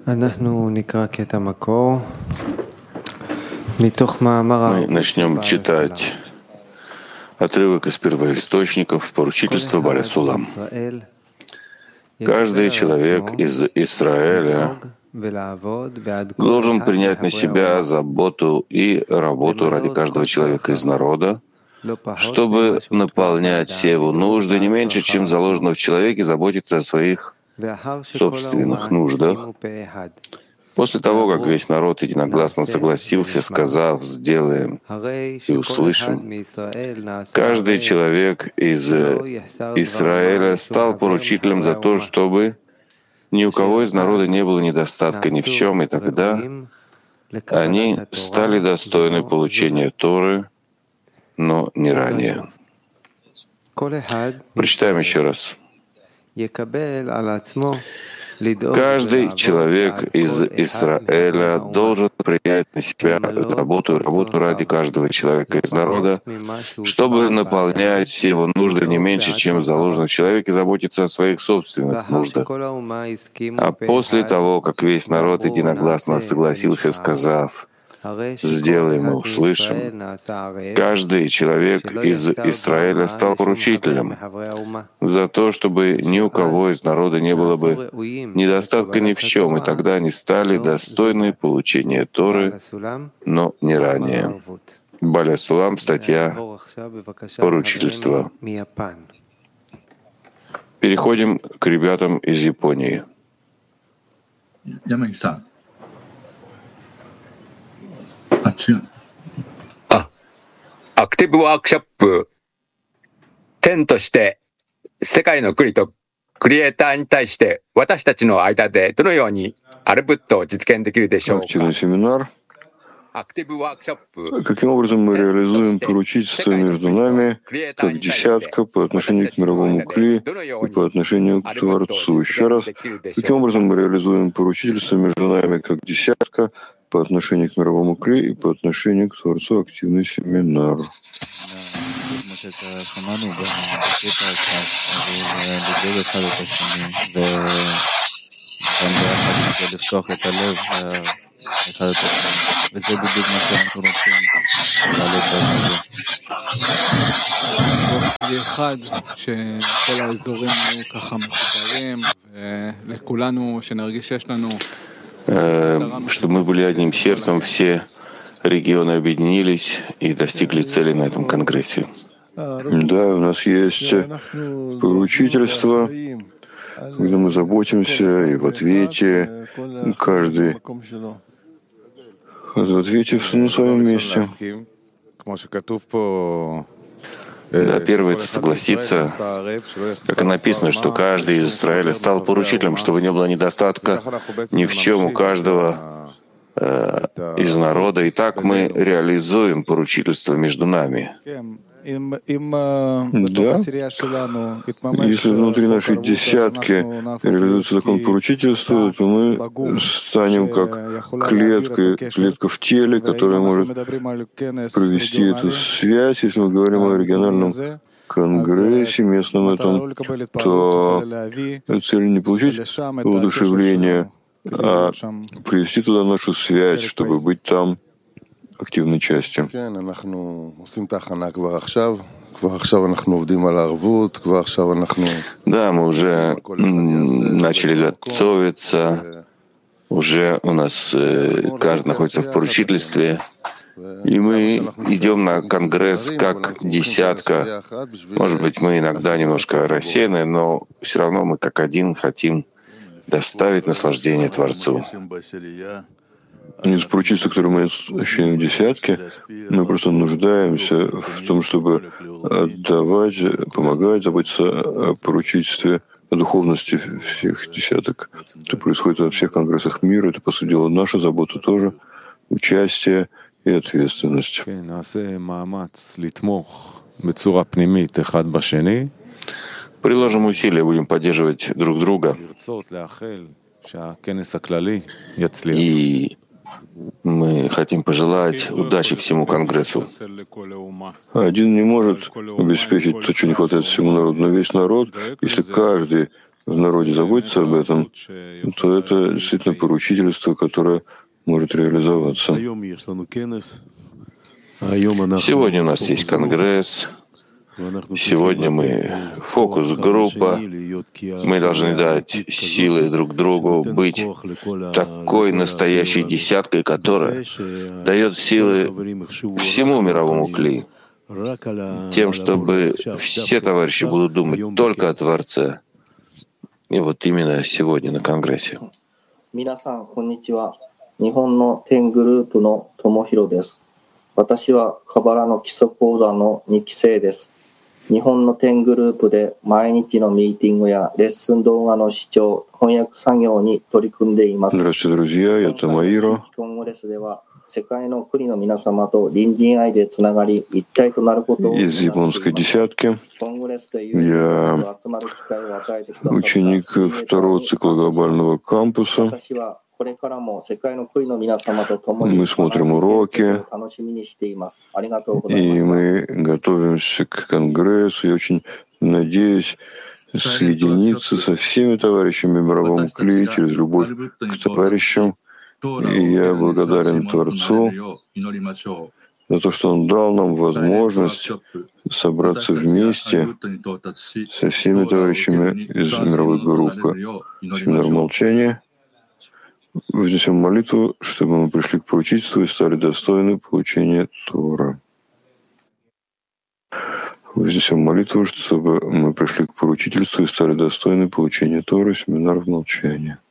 Мы начнем читать отрывок из первоисточников поручительства Баля Сулам. Каждый человек из Израиля должен принять на себя заботу и работу ради каждого человека из народа, чтобы наполнять все его нужды не меньше, чем заложено в человеке, заботиться о своих собственных нуждах. После того, как весь народ единогласно согласился, сказав «сделаем и услышим», каждый человек из Израиля стал поручителем за то, чтобы ни у кого из народа не было недостатка ни в чем, и тогда они стали достойны получения Торы, но не ранее. Прочитаем еще раз. Каждый человек из Израиля должен принять на себя заботу и работу ради каждого человека из народа, чтобы наполнять все его нужды не меньше, чем заложено в человеке, заботиться о своих собственных нуждах. А после того, как весь народ единогласно согласился, сказав «сделаем и услышим», каждый человек из Израиля стал поручителем за то, чтобы ни у кого из народа не было бы недостатка ни в чем, и тогда они стали достойны получения Торы, но не ранее. Баля Сулам, статья «Поручительство». Переходим к ребятам из Японии. Active Workshop 10として世界の国とクリエイターに対して私たちの間でどのようにアルプットを実現できるでしょうか。 Активный семинар. Каким образом мы реализуем поручительство между нами, как десятка, по отношению к мировому кли и по отношению к Творцу? Еще раз, каким образом мы реализуем поручительство между нами, как десятка, по отношению к мировому кли и по отношению к Творцу? Активный семинар. וזה בדיוק מה שאנחנו רוצים לעלות בשביל. אחד, שכל האזורים יהיו ככה מחוברים, ולכולנו שנרגיש שיש לנו... Чтобы мы были одним сердцем, все регионы объединились и достигли цели на этом конгрессе. Да, у нас есть поручительство, когда мы заботимся и в ответе, каждый в ответе на своем месте. Да, первое — это согласиться, как и написано, что каждый из Израиля стал поручителем, чтобы не было недостатка ни в чем у каждого из народа. И так мы реализуем поручительство между нами. Да, если внутри нашей десятки реализуется закон поручительства, то мы станем как клетка в теле, которая может провести эту связь. Если мы говорим о региональном конгрессе, местном этом, то цель не получить воодушевление, а привести туда нашу связь, чтобы быть там активной частью. Да, мы уже начали готовиться, уже у нас каждый находится в поручительстве, и мы идем на конгресс как десятка. Может быть, мы иногда немножко рассеяны, но все равно мы как один хотим доставить наслаждение Творцу. Из поручительства, которое мы ощущаем в десятке, мы просто нуждаемся в том, чтобы отдавать, помогать, заботиться о поручительстве, о духовности всех десяток. Это происходит во всех конгрессах мира. Это, по сути дела, наша забота тоже, участие и ответственность. Приложим усилия, будем поддерживать друг друга. И мы хотим пожелать удачи всему Конгрессу. Один не может обеспечить то, что не хватает всему народу, но весь народ, если каждый в народе заботится об этом, то это действительно поручительство, которое может реализоваться. Сегодня у нас есть конгресс, сегодня мы фокус-группа, мы должны дать силы друг другу, быть такой настоящей десяткой, которая дает силы всему мировому кли, тем, чтобы все товарищи будут думать только о Творце. И вот именно сегодня на Конгрессе. 皆さん、こんにちは。日本の10グループの友広です。私はカバラの基礎講座の2期生です。日本の10グループで毎日のミーティングやレッスン動画の視聴、翻訳作業に取り組んでいます。 Здравствуйте, друзья, я Тамаиро. コングレスでは世界の国の皆様と隣人愛でつながり一体となることを Из японской десятки. Я ученик второго цикла глобального кампуса. Мы смотрим уроки, и мы готовимся к конгрессу. Я очень надеюсь соединиться со всеми товарищами в мировом кли через любовь к товарищам. И я благодарен Творцу за то, что Он дал нам возможность собраться вместе со всеми товарищами из мировой группы «Семинар молчания». Вознесем молитву, чтобы мы пришли к поручительству и стали достойны получения Тора. Вознесем молитву, чтобы мы пришли к поручительству и стали достойны получения Тора, семинар в молчании.